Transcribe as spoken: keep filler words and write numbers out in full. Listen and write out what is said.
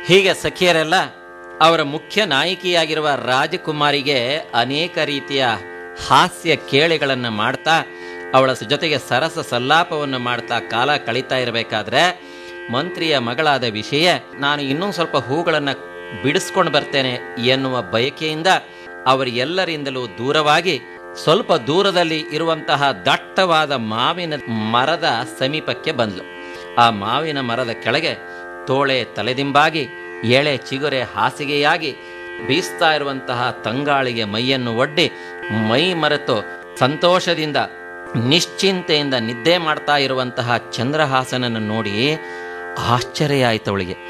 ಹೀಗೆ ಸಖಿಯರೆಲ್ಲ ಅವರ ಮುಖ್ಯ ನಾಯಕಿಯಾಗಿರುವ ರಾಜಕುಮಾರಿಗೆ ಅನೇಕ ರೀತಿಯ ಹಾಸ್ಯ ಕೇಳಿಗಳನ್ನು ಮಾಡ್ತಾ ಅವಳ ಜೊತೆಗೆ ಸರಸ ಸಲ್ಲಾಪವನ್ನು ಮಾಡ್ತಾ ಕಾಲ ಕಳೀತಾ ಇರಬೇಕಾದ್ರೆ ಮಂತ್ರಿಯ ಮಗಳಾದ ವಿಷಯ ನಾನು ಇನ್ನೂ ಸ್ವಲ್ಪ ಹೂಗಳನ್ನು ಬಿಡಿಸ್ಕೊಂಡು ಬರ್ತೇನೆ ಎನ್ನುವ ಬಯಕೆಯಿಂದ ಅವರೆಲ್ಲರಿಂದಲೂ ದೂರವಾಗಿ ಸ್ವಲ್ಪ ದೂರದಲ್ಲಿ ಇರುವಂತಹ ದಟ್ಟವಾದ ಮಾವಿನ ಮರದ ಸಮೀಪಕ್ಕೆ ಬಂದ್ಲು. ಆ ಮಾವಿನ ಮರದ ಕೆಳಗೆ ತೋಳೆ ತಲೆದಿಂಬಾಗಿ ಎಳೆ ಚಿಗುರೆ ಹಾಸಿಗೆಯಾಗಿ ಬೀಸ್ತಾ ಇರುವಂತಹ ತಂಗಾಳಿಗೆ ಮೈಯನ್ನು ಒಡ್ಡಿ ಮೈ ಮರೆತು ಸಂತೋಷದಿಂದ ನಿಶ್ಚಿಂತೆಯಿಂದ ನಿದ್ದೆ ಮಾಡ್ತಾ ಇರುವಂತಹ ಚಂದ್ರಹಾಸನನ್ನು ನೋಡಿ ಆಶ್ಚರ್ಯ ಆಯ್ತು ಅವಳಿಗೆ.